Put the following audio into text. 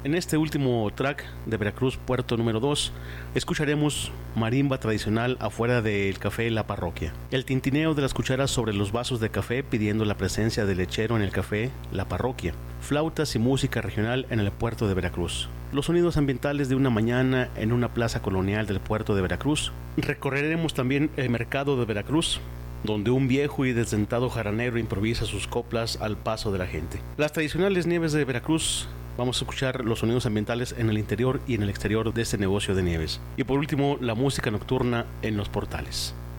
En este último track de Veracruz, puerto número 2, escucharemos marimba tradicional afuera del café La Parroquia. El tintineo de las cucharas sobre los vasos de café pidiendo la presencia del lechero en el café La Parroquia. Flautas y música regional en el puerto de Veracruz. Los sonidos ambientales de una mañana en una plaza colonial del puerto de Veracruz. Recorreremos también el mercado de Veracruz, donde un viejo y desdentado jaranero improvisa sus coplas al paso de la gente. Las tradicionales nieves de Veracruz. Vamos a escuchar los sonidos ambientales en el interior y en el exterior de este negocio de nieves. Y por último, la música nocturna en los portales.